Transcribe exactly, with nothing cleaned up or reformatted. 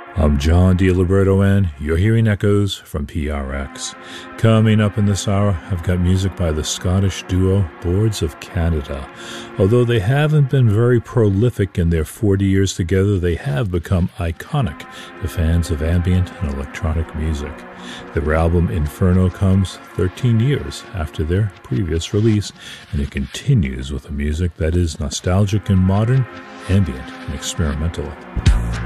I'm John DiLiberto, and you're hearing Echoes from P R X. Coming up in this hour, I've got music by the Scottish duo Boards of Canada. Although they haven't been very prolific in their forty years together, they have become iconic to fans of ambient and electronic music. Their album Inferno comes thirteen years after their previous release, and it continues with a music that is nostalgic and modern, ambient and experimental.